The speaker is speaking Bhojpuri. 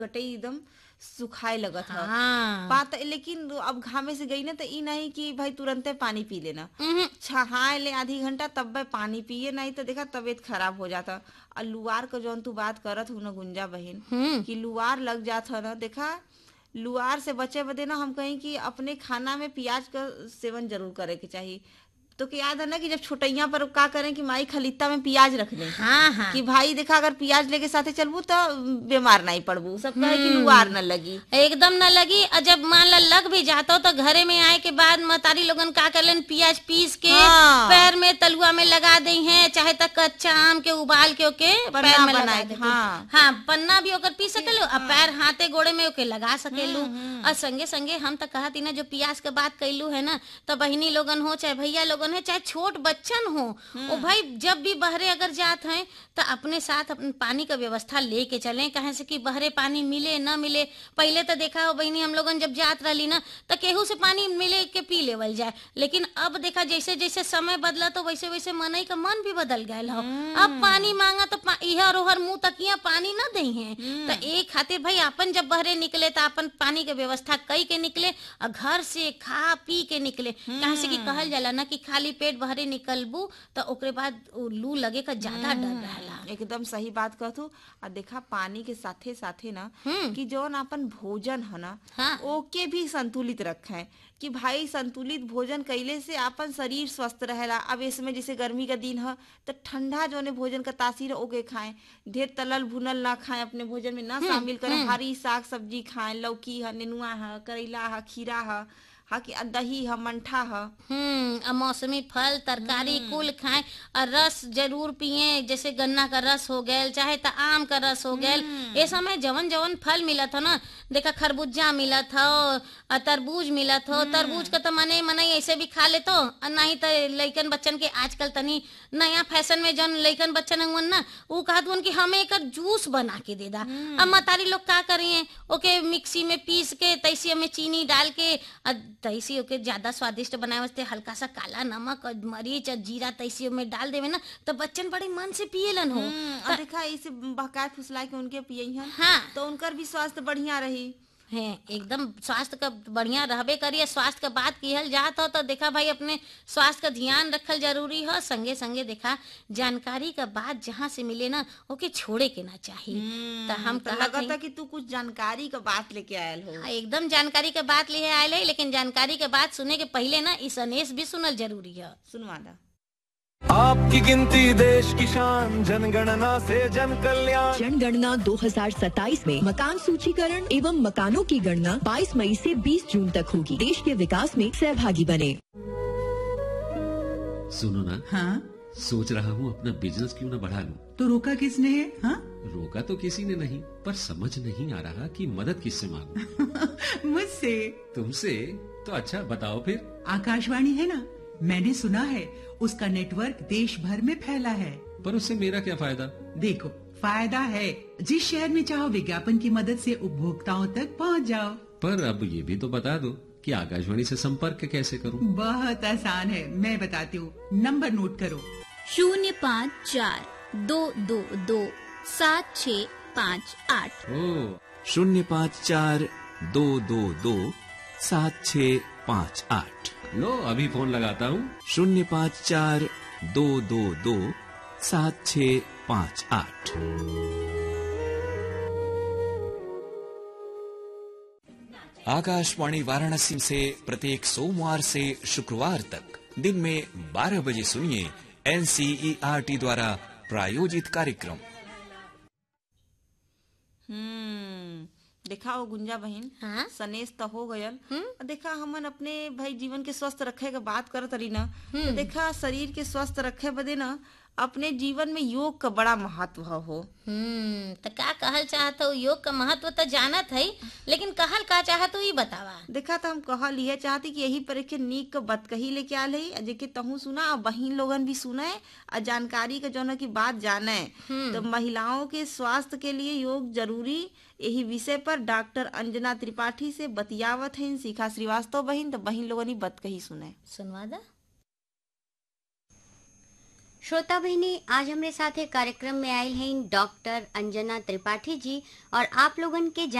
गटई एकदम सुखाए लगत ह। हाँ। बात लेकिन अब घामे से गई ना तो ई नहीं कि भाई तुरंते पानी पी लेना, छहाए ले आधी घंटा तब बे पानी पिए, नहीं तो देखा तबीयत खराब हो जाता। और लुआर का जौन तू बात करत हूँ ना गुंजा बहन, कि लुआर लग जात है ना, देखा लुआर से बचे बदे ना हम कहीं कि अपने खाना में प्याज का सेवन जरूर करे के चाहिए। तो क्या याद है ना कि जब छोटैया पर का करें कि माई खलीता में प्याज रख लें, हाँ हाँ। कि भाई देखा अगर प्याज लेके साथे चलबू तो बीमार नहीं पड़बू, सब कहे कि लुआर न लगी। एकदम न लगी। और जब मान ला लग भी जाता हो तो घरे में आए के बाद मतारी लोगन का कर लेन, प्याज पीस के हाँ। पैर में तलुआ में लगा दी हैं, चाहे तक कच्चा आम के उबाल के ओके पैर पन्ना में लगा बनाए दे। हाँ। हाँ, पन्ना भी ओकर पी सकेलू और पैर हाथे गोड़े में ओके लगा सकेलू। और संगे संगे हम तो कहती ना, जो प्याज के बात कैलू है ना, तो बहिनी लोगन हो चाहे भैया लोगन है चाहे छोट बच्चन हो, ओ भाई जब भी बहरे अगर जात हैं तो अपने साथ अपने पानी का व्यवस्था लेके चलें, कहे से कि बहरे पानी मिले न मिले। पहले तो देखा हो बहनी, हम लोगन जब जात रही ना तो केहू से पानी मिले के पी लेवल जाए, लेकिन अब देखा जैसे जैसे समय बदला तो वैसे वैसे मनई का मन भी बदल गए हो। अब पानी मांगा तो इहर ओहर मुंह तकिया पानी न दे हैं। तो एक खातिर भाई अपन जब बहरे निकले तो अपन पानी के व्यवस्था कई के निकले और घर से खा पी के निकले। कहे से कि कहल जाला ना कि खाली पेट बहरे निकलबू तो ओकरे बाद लू लगे का ज्यादा डर रहला। एकदम सही बात कहतू। और देखा पानी के साथे साथे ना कि जौन अपन भोजन है ना, हाँ। ओके भी संतुलित रखें, कि भाई संतुलित भोजन कैले से अपन शरीर स्वस्थ रहेला। अब इसमें जैसे गर्मी का दिन है तो ठंडा जो है भोजन का तासीर ओके खाएं, ढेर तलल भुनल ना खाएं, अपने भोजन में ना शामिल करें। हरी साग सब्जी खाएं, लौकी है, नेनुआ है, करेला है, खीरा है, हाँ कि दही है, मंठा है। और मौसमी फल तरकारी कुल खाएं और रस जरूर पिए, जैसे गन्ना का रस हो गया चाहे तो आम का रस हो गया। ये समय जवन जवन फल मिला था ना, देखा खरबूजा मिला था और तरबूज मिला था। तरबूज का तो मने मने ऐसे भी खा ले तो, और नहीं तो लइकन बच्चन के आजकल तनी नया फैशन में जौन लइकन बच्चन हुन ना, वो कहत हुन कि हमें एक जूस बना के दे दा। अब मतारी लोग का करिए, ओके मिक्सी में पीस के तैसी में चीनी डाल के तैसी ओके ज्यादा स्वादिष्ट बनाए वास्ते हल्का सा काला नमक और मरीच और जीरा तैसी में डाल देवे ना, तो बच्चन बड़े मन से पियलन हो। और देखा इसे बहकाए फुसला के उनके पियन, हाँ। तो उनकर भी स्वास्थ्य बढ़िया रही है एकदम स्वास्थ्य का बढ़िया रहबे करिए। स्वास्थ्य का बात किहल जात हो तो देखा भाई अपने स्वास्थ्य का ध्यान रखल जरूरी हो। संगे संगे देखा जानकारी का बात जहाँ से मिले ना ओके छोड़े के ना चाहिए। तो हम तो लगा था कि तू कुछ जानकारी का बात लेके आयल हो। एकदम जानकारी के बात लिए आयल है, लेकिन जानकारी के बात सुने के पहले ना इस सनेश भी सुनल जरूरी है। सुनवा दा। आपकी गिनती देश की शान, जनगणना से जन कल्याण। जनगणना 2027 में मकान सूचीकरण एवं मकानों की गणना 22 मई से 20 जून तक होगी। देश के विकास में सहभागी बने। सुनो ना, हाँ? सोच रहा हूँ अपना बिजनेस क्यों ना बढ़ा लूं। तो रोका किसने है? हाँ? रोका तो किसी ने नहीं, पर समझ नहीं आ रहा कि मदद किससे मांगूं। मुझसे। तुमसे? तो अच्छा बताओ फिर। आकाशवाणी है ना, मैंने सुना है उसका नेटवर्क देश भर में फैला है। पर उससे मेरा क्या फायदा? देखो फायदा है, जिस शहर में चाहो विज्ञापन की मदद से उपभोक्ताओं तक पहुंच जाओ। पर अब ये भी तो बता दो कि आकाशवाणी से संपर्क कैसे करूं? बहुत आसान है, मैं बताती हूँ। नंबर नोट करो। 054-222-7658। ओ 054-222-7658। लो अभी फोन लगाता हूँ। 054-222-7658। आकाशवाणी वाराणसी से प्रत्येक सोमवार से शुक्रवार तक दिन में 12 बजे सुनिए NCERT द्वारा प्रायोजित कार्यक्रम। देखा हो गुंजा बहन, हाँ? सनेस तो हो गयल। देखा हमन अपने भाई जीवन के स्वस्थ रखे के बात करत रही ना, तो देखा शरीर के स्वस्थ रखे बदे ना अपने जीवन में योग का बड़ा महत्व हो। तो का कहल चाहत हो? योग का महत्व तो जानत है, लेकिन कहल का चाहत हो ये बतावा। देखा तो हम कहल यह चाहती कि यही पर के नीक का बत कही लेके आल है, जेके तहु सुना और बहिन लोगन भी सुना है और जानकारी का जो की बात जाने। तो महिलाओं के स्वास्थ्य के लिए योग जरूरी, यही विषय पर डॉक्टर अंजना त्रिपाठी से बतियावत है शिखा श्रीवास्तव बहिन। तो बहिन लोगन ही बत कही सुने। सुनवा दा। श्रोता बहनी, आज हमरे साथे कार्यक्रम में आयल हैं डॉक्टर अंजना त्रिपाठी जी और आप लोगन के